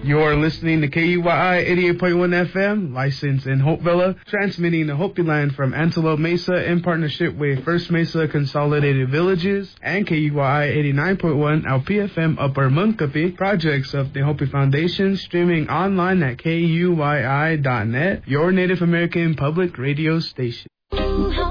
You're listening to KUYI 88.1 FM, licensed in Hopevilla, transmitting the Hopi Line from Antelope Mesa in partnership with First Mesa Consolidated Villages and KUYI 89.1 LPFM Upper Munkapi, projects of the Hopi Foundation, streaming online at KUYI.net, your Native American public radio station.